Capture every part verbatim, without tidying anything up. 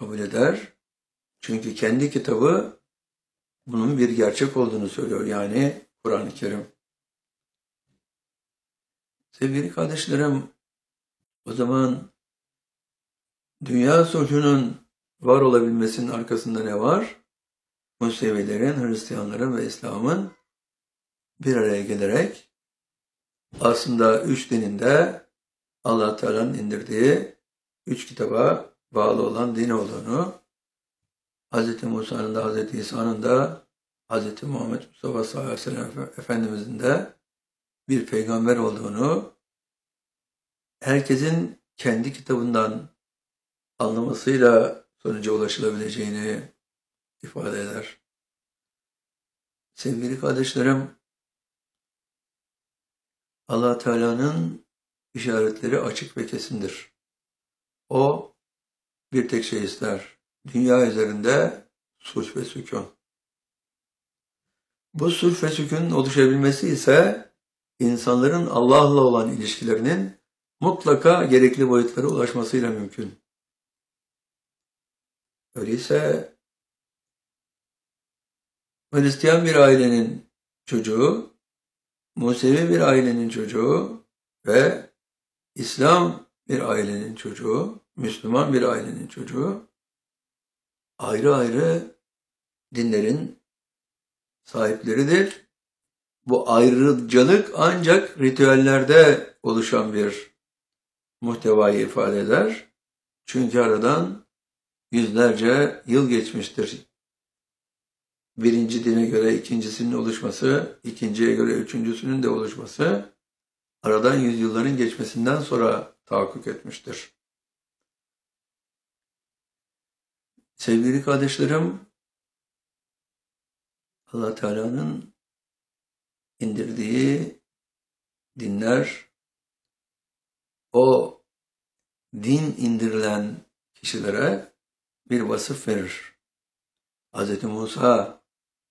kabul eder. Çünkü kendi kitabı bunun bir gerçek olduğunu söylüyor. Yani Kur'an-ı Kerim. Sevgili kardeşlerim, o zaman dünya sulhunun var olabilmesinin arkasında ne var? Musevilerin, Hristiyanların ve İslam'ın bir araya gelerek aslında üç dininde Allah Teala'nın indirdiği üç kitaba bağlı olan din olduğunu, Hz. Musa'nın da Hz. İsa'nın da Hz. Muhammed Mustafa sallallahu aleyhi ve sellem Efendimizin de bir peygamber olduğunu, herkesin kendi kitabından anlamasıyla sonuca ulaşılabileceğini ifade eder. Sevgili kardeşlerim, Allah Teala'nın işaretleri açık ve kesindir. O bir tek şey ister. Dünya üzerinde sulh ve sükun. Bu sulh ve sükunun oluşabilmesi ise insanların Allah'la olan ilişkilerinin mutlaka gerekli boyutlara ulaşmasıyla mümkün. Öyleyse Hristiyan bir ailenin çocuğu, Musevi bir ailenin çocuğu ve İslam bir ailenin çocuğu, Müslüman bir ailenin çocuğu ayrı ayrı dinlerin sahipleridir. Bu ayrıcalık ancak ritüellerde oluşan bir muhtevayı ifade eder. Çünkü aradan yüzlerce yıl geçmiştir. Birinci dine göre ikincisinin oluşması, ikinciye göre üçüncüsünün de oluşması aradan yüzyılların geçmesinden sonra tahakkuk etmiştir. Sevgili kardeşlerim, Allah Teala'nın indirdiği dinler, o din indirilen kişilere bir vasıf verir. Hz. Musa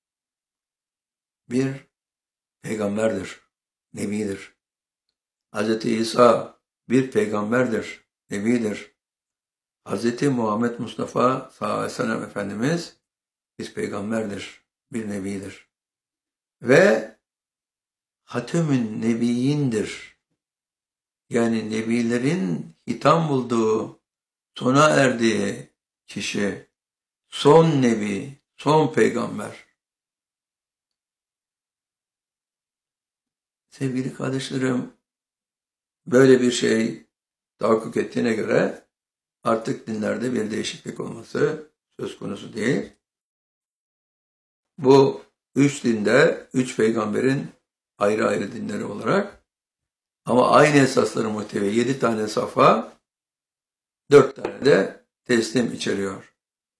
bir peygamberdir, nebidir. Hz. İsa bir peygamberdir, nebidir. Hz. Muhammed Mustafa sallallahu aleyhi ve sellem Efendimiz bir peygamberdir, bir nebidir. Ve Hatemün Nebiyindir. Yani nebilerin hitam bulduğu, sona erdiği kişi, son nebi, son peygamber. Sevgili kardeşlerim, böyle bir şey tahakkuk ettiğine göre artık dinlerde bir değişiklik olması söz konusu değil. Bu üç dinde, üç peygamberin ayrı ayrı dinleri olarak ama aynı esasları muhtevi yedi tane safa, dört tane de teslim içeriyor.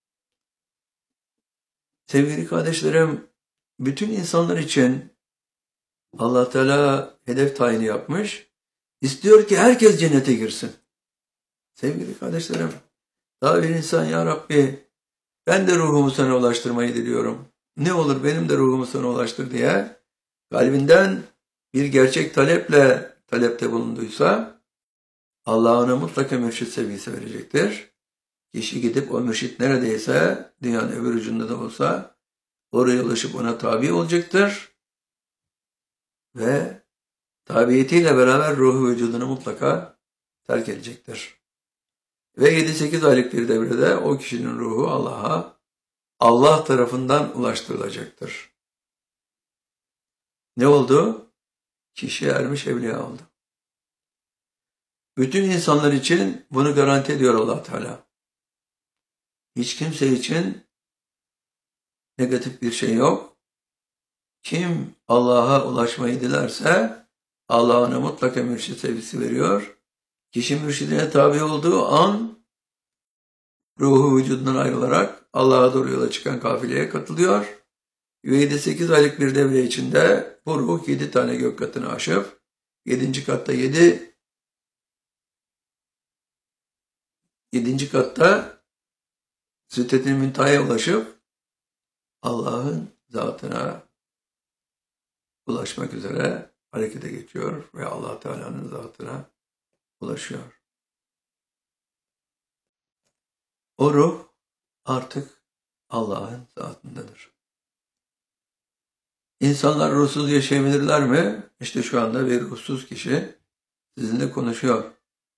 Sevgili kardeşlerim, bütün insanlar için Allah Teala hedef tayini yapmış, istiyor ki herkes cennete girsin. Sevgili kardeşlerim, daha bir insan, ya Rabbi ben de ruhumu sana ulaştırmayı diliyorum. Ne olur benim de ruhumu sana ulaştır diye kalbinden bir gerçek taleple talepte bulunduysa Allah ona mutlaka mürşit sevgisi verecektir. Kişi gidip o mürşit neredeyse dünyanın öbür ucunda da olsa oraya ulaşıp ona tabi olacaktır. Ve tabiyetiyle beraber ruhu vücudunu mutlaka terk edecektir. Ve yedi sekiz aylık bir devrede o kişinin ruhu Allah'a, Allah tarafından ulaştırılacaktır. Ne oldu? Kişi ermiş evliya oldu. Bütün insanlar için bunu garanti ediyor Allah Teala. Hiç kimse için negatif bir şey yok. Kim Allah'a ulaşmayı dilerse Allah ona mutlaka mürşid sevgisi veriyor. Kişi mürşidine tabi olduğu an ruhu vücudundan ayrılarak Allah'a doğru yola çıkan kafileye katılıyor. Ve yedi sekiz aylık bir devre içinde bu ruh yedi tane gök katını aşıp yedinci katta yedi yedinci katta Sidret-i Münteha'ya ulaşıp Allah'ın zatına ulaşmak üzere harekete geçiyor ve Allah Teala'nın zatına ulaşıyor. O ruh artık Allah'ın zatındadır. İnsanlar ruhsuz yaşayabilirler mi? İşte şu anda bir ruhsuz kişi sizinle konuşuyor.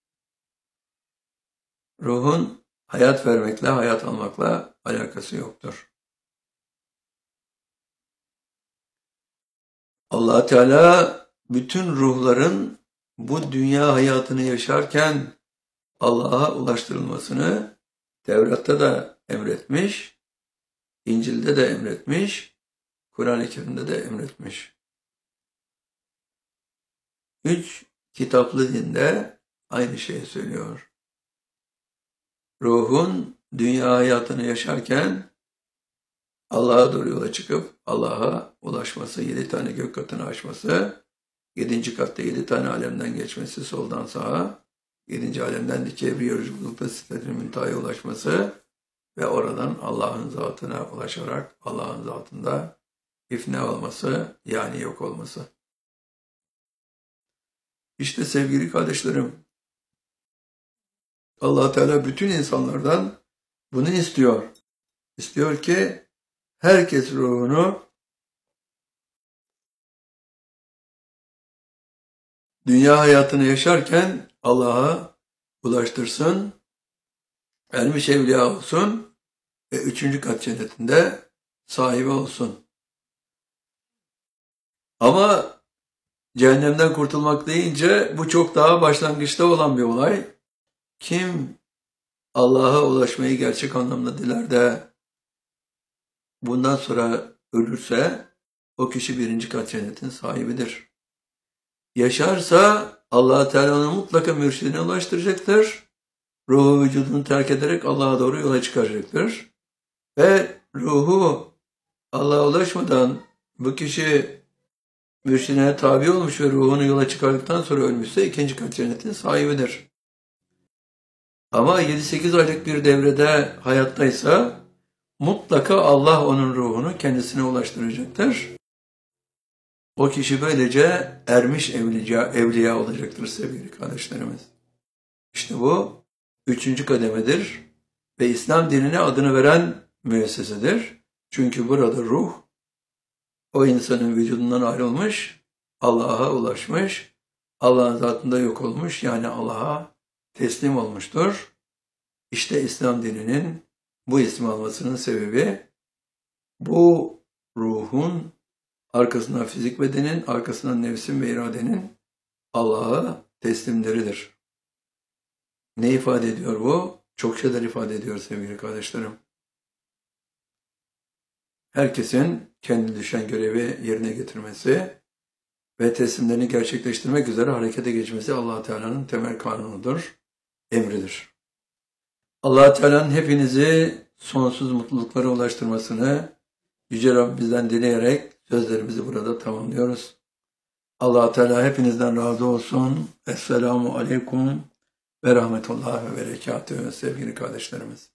Ruhun hayat vermekle, hayat almakla alakası yoktur. Allah Teala bütün ruhların bu dünya hayatını yaşarken Allah'a ulaştırılmasını Tevrat'ta da emretmiş, İncil'de de emretmiş, Kur'an-ı Kerim'de de emretmiş. Üç kitaplı dinde aynı şeyi söylüyor. Ruhun dünya hayatını yaşarken Allah'a doğru yola çıkıp Allah'a ulaşması, yedi tane gök katını aşması, yedinci katta yedi tane alemden geçmesi soldan sağa, yedinci alemden dikey bir yolculukta Sidret-i Münteha'ya ulaşması ve oradan Allah'ın zatına ulaşarak Allah'ın zatında ifne olması, yani yok olması. İşte sevgili kardeşlerim, Allah Teala bütün insanlardan bunu istiyor. İstiyor ki herkes ruhunu dünya hayatını yaşarken Allah'a ulaştırsın, ermiş evliya olsun ve üçüncü kat cennetinde sahibi olsun. Ama cehennemden kurtulmak deyince bu çok daha başlangıçta olan bir olay. Kim Allah'a ulaşmayı gerçek anlamda diler de bundan sonra ölürse o kişi birinci kat cennetin sahibidir. Yaşarsa Allah Teala onu mutlaka mürşidine ulaştıracaktır. Ruhu vücudunu terk ederek Allah'a doğru yola çıkaracaktır. Ve ruhu Allah'a ulaşmadan bu kişi mürşidine tabi olmuş ve ruhunu yola çıkardıktan sonra ölmüşse ikinci kat cennetin sahibidir. Ama yedi sekiz aylık bir devrede hayattaysa mutlaka Allah onun ruhunu kendisine ulaştıracaktır. O kişi böylece ermiş evliya, evliya olacaktır sevgili kardeşlerimiz. İşte bu üçüncü kademedir ve İslam dinine adını veren müessesedir. Çünkü burada ruh o insanın vücudundan ayrılmış, Allah'a ulaşmış, Allah'ın zatında yok olmuş, yani Allah'a teslim olmuştur. İşte İslam dininin bu ismi almasının sebebi bu ruhun arkasından fizik bedenin, arkasından nefsin ve iradenin Allah'a teslimleridir. Ne ifade ediyor bu? Çok şeyler ifade ediyor sevgili kardeşlerim. Herkesin kendi düşen görevi yerine getirmesi ve teslimlerini gerçekleştirmek üzere harekete geçmesi Allah Teala'nın temel kanunudur, emridir. Allah Teala'nın hepinizi sonsuz mutluluklara ulaştırmasını Yüce Rabbimizden dileyerek sözlerimizi burada tamamlıyoruz. Allah Teala hepinizden razı olsun. Esselamu Aleyküm ve Rahmetullah ve Berekatühü sevgili kardeşlerimiz.